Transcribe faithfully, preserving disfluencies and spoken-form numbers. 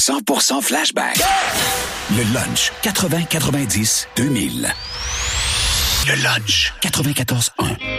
cent pour cent flashback. Le lunch quatre-vingts quatre-vingt-dix deux mille. Le lunch quatre-vingt-quatorze un.